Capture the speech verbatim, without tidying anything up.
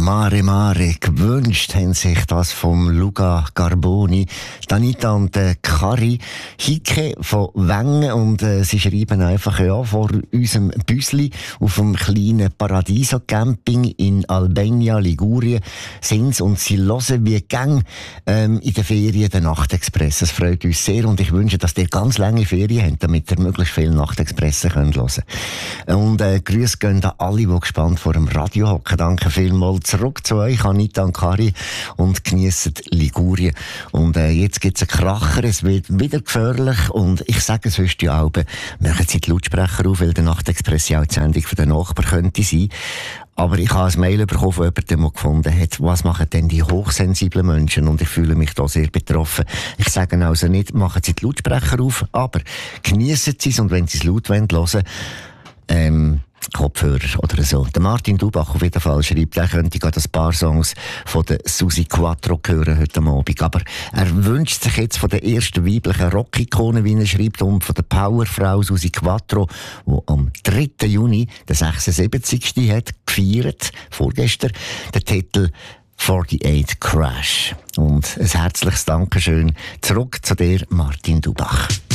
Mare Mare, gewünscht haben sich das vom Luca Carboni, Danita und äh, Kari Hicke von Wengen, und äh, sie schreiben einfach, ja, vor unserem Büsli auf dem kleinen Paradiso Camping in Albania, Ligurien sind, und sie hören wie gang ähm, in den Ferien den Nachtexpress. Das freut uns sehr, und ich wünsche, dass ihr ganz lange Ferien habt, damit ihr möglichst viele Nachtexpresse hören könnt. Und äh, Grüße gehen an alle, die gespannt vor dem Radio hocken. Danke vielmals. Zurück zu euch, Anita und Kari, und geniessen Ligurien. Und äh, jetzt gibt es einen Kracher, es wird wieder gefährlich, und ich sage sonst ja auch, machen Sie die Lautsprecher auf, weil der Nachtexpress ja auch die Sendung für den Nachbar könnte sein. Aber ich habe ein Mail bekommen von jemandem, der gefunden hat, was machen denn die hochsensiblen Menschen? Und ich fühle mich da sehr betroffen. Ich sage also nicht, machen Sie die Lautsprecher auf, aber geniessen Sie es, und wenn Sie es laut hören wollen, ähm, Kopfhörer oder so. Der Martin Dubach auf jeden Fall schreibt, er könnte gerade ein paar Songs von der Susi Quattro hören heute Abend. Aber er wünscht sich jetzt von der ersten weiblichen Rock-Ikone, wie er schreibt, und von der Powerfrau Susi Quattro, die am dritten Juni, den sechsundsiebzigsten hat gefeiert, vorgestern, den Titel achtundvierzig Crash. Und ein herzliches Dankeschön zurück zu dir, Martin Dubach.